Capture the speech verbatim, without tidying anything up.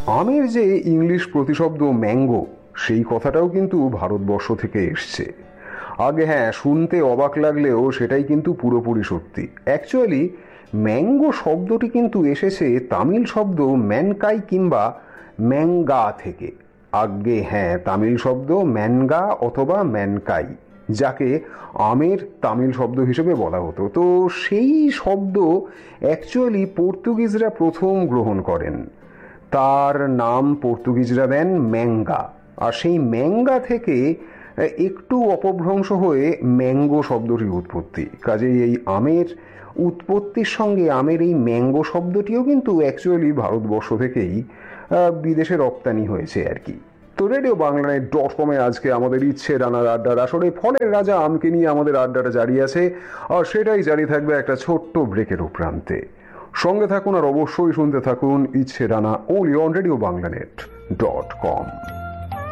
আমের যে ইংলিশ প্রতিশব্দ ম্যাঙ্গো, সেই কথাটাও কিন্তু ভারতবর্ষ থেকে এসছে। আগে হ্যাঁ, শুনতে অবাক লাগলেও সেটাই কিন্তু পুরোপুরি সত্যি। অ্যাকচুয়ালি ম্যাঙ্গো শব্দটি কিন্তু এসেছে তামিল শব্দ ম্যানকাই কিংবা ম্যাঙ্গা থেকে। আগে হ্যাঁ, তামিল শব্দ ম্যানগা অথবা ম্যানকাই, যাকে আমের তামিল শব্দ হিসেবে বলা হতো। তো সেই শব্দ অ্যাকচুয়ালি পর্তুগিজরা প্রথম গ্রহণ করেন। তার নাম পর্তুগিজরা দেন ম্যাঙ্গা, আর সেই ম্যাঙ্গা থেকে একটু অপভ্রংশ হয়ে ম্যাঙ্গো শব্দটির উৎপত্তি। কাজেই এই আমের উৎপত্তির সঙ্গে আমের এই ম্যাঙ্গো শব্দটিও কিন্তু অ্যাকচুয়ালি ভারতবর্ষ থেকেই বিদেশে রপ্তানি হয়েছে আর কি। তো রেডিও বাংলানেট ডট কমে আজকে আমাদের ইচ্ছে রানার আড্ডার আসরে ফলের রাজা আমকে নিয়ে আমাদের আড্ডাটা জারি আছে, আর সেটাই জারি থাকবে একটা ছোট্ট ব্রেকের উপরান্তে। সঙ্গে থাকুন আর অবশ্যই শুনতে থাকুন ইচ্ছে Rana, only on radio বাংলানেট dot com.